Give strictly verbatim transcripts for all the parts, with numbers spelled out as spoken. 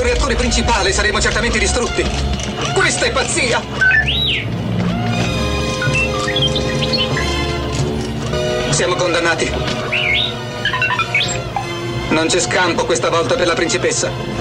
reattore principale saremo certamente distrutti. Questa è pazzia! Siamo condannati. Non c'è scampo questa volta per la principessa.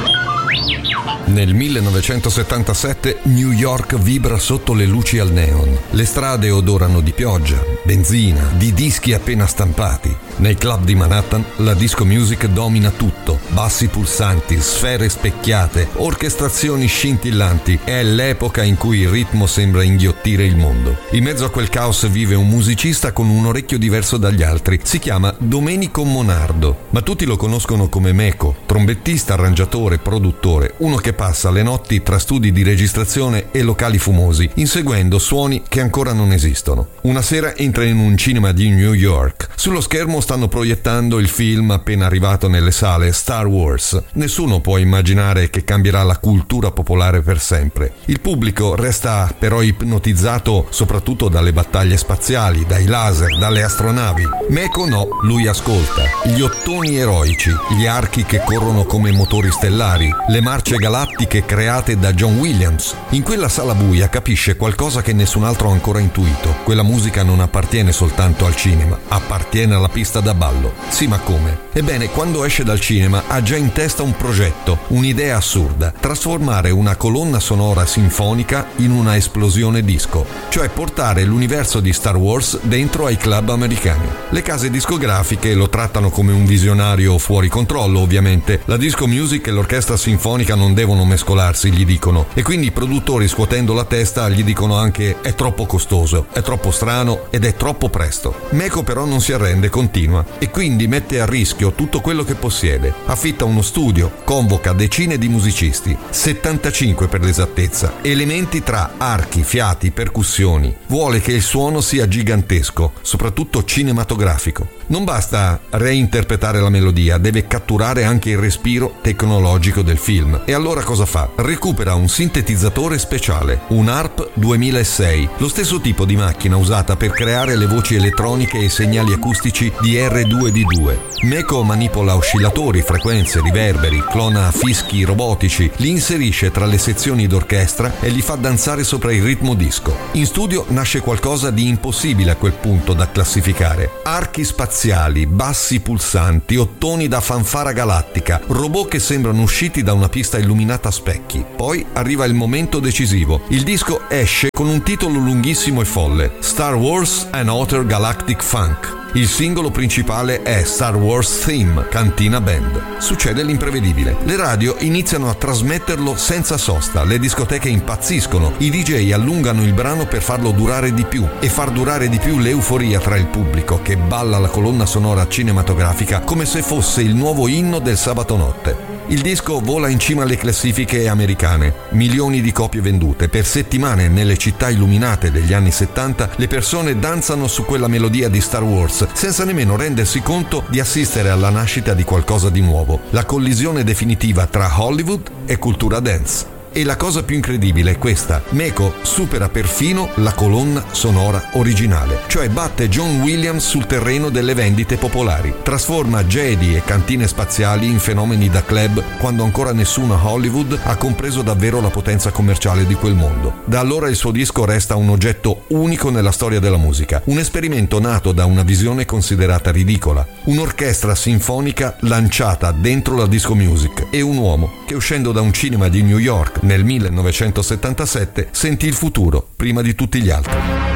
Nel millenovecentosettantasette New York vibra sotto le luci al neon. Le strade odorano di pioggia, benzina, di dischi appena stampati. Nei club di Manhattan la disco music domina tutto. Bassi pulsanti, sfere specchiate, orchestrazioni scintillanti. È l'epoca in cui il ritmo sembra inghiottire il mondo. In mezzo a quel caos vive un musicista con un orecchio diverso dagli altri. Si chiama Domenico Monardo, ma tutti lo conoscono come Meco, trombettista, arrangiatore, produttore, uno che passa le notti tra studi di registrazione e locali fumosi, inseguendo suoni che ancora non esistono. Una sera entra in un cinema di New York. Sullo schermo stanno proiettando il film appena arrivato nelle sale, Star Wars. Nessuno può immaginare che cambierà la cultura popolare per sempre. Il pubblico resta però ipnotizzato soprattutto dalle battaglie spaziali, dai laser, dalle astronavi. Meco no, lui ascolta. Gli ottoni eroici, gli archi che corrono come motori stellari, le marce galattiche create da John Williams. In quella sala buia capisce qualcosa che nessun altro ha ancora intuito. Quella musica non appartiene soltanto al cinema, appartiene alla pista da ballo. Sì, ma come? Ebbene, quando esce dal cinema ha già in testa un progetto, un'idea assurda: trasformare una colonna sonora sinfonica in una esplosione disco, cioè portare l'universo di Star Wars dentro ai club americani. Le case discografiche lo trattano come un visionario fuori controllo, ovviamente. La disco music e l'orchestra sinfonica non devono mescolarsi, gli dicono, e quindi i produttori, scuotendo la testa, gli dicono anche: è troppo costoso, è troppo strano ed è troppo presto. Meco però non si arrende, continua, e quindi mette a rischio tutto quello che possiede. Affitta uno studio, convoca decine di musicisti, settantacinque per l'esattezza, elementi tra archi, fiati, percussioni. Vuole che il suono sia gigantesco, soprattutto cinematografico. Non basta reinterpretare la melodia, deve catturare anche il respiro tecnologico del film. E allora cosa fa? Recupera un sintetizzatore speciale, un A R P duemilasei, lo stesso tipo di macchina usata per creare le voci elettroniche e i segnali acustici di erre due di due. Meco manipola oscillatori, frequenze, riverberi, clona fischi robotici, li inserisce tra le sezioni d'orchestra e li fa danzare sopra il ritmo disco. In studio nasce qualcosa di impossibile a quel punto da classificare. Archi spaziali, bassi pulsanti, ottoni da fanfara galattica, robot che sembrano usciti da una pista illuminata a specchi. Poi arriva il momento decisivo. Il disco esce con un titolo lunghissimo e folle: Star Wars An Outer Galactic Funk. Il singolo principale è Star Wars Theme, Cantina Band. Succede l'imprevedibile. Le radio iniziano a trasmetterlo senza sosta, le discoteche impazziscono, i D J allungano il brano per farlo durare di più e far durare di più l'euforia tra il pubblico che balla la colonna sonora cinematografica come se fosse il nuovo inno del sabato notte. Il disco vola in cima alle classifiche americane, milioni di copie vendute. Per settimane nelle città illuminate degli anni settanta le persone danzano su quella melodia di Star Wars senza nemmeno rendersi conto di assistere alla nascita di qualcosa di nuovo, la collisione definitiva tra Hollywood e cultura dance. E la cosa più incredibile è questa: Meco supera perfino la colonna sonora originale, cioè batte John Williams sul terreno delle vendite popolari, trasforma Jedi e cantine spaziali in fenomeni da club quando ancora nessuno a Hollywood ha compreso davvero la potenza commerciale di quel mondo. Da allora il suo disco resta un oggetto unico nella storia della musica, un esperimento nato da una visione considerata ridicola, un'orchestra sinfonica lanciata dentro la disco music e un uomo che, uscendo da un cinema di New York nel millenovecentosettantasette, sentì il futuro prima di tutti gli altri.